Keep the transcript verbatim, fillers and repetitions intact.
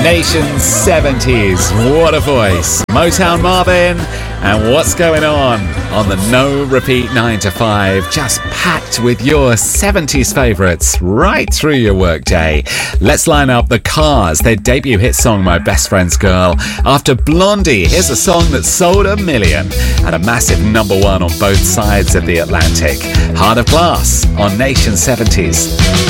Nation seventies, what a voice. Motown Marvin, and what's going on on the No Repeat nine to five, just packed with your seventies favourites right through your workday. Let's line up the Cars, their debut hit song, My Best Friend's Girl. After Blondie, here's a song that sold a million and a massive number one on both sides of the Atlantic. Heart of Glass on Nation seventies.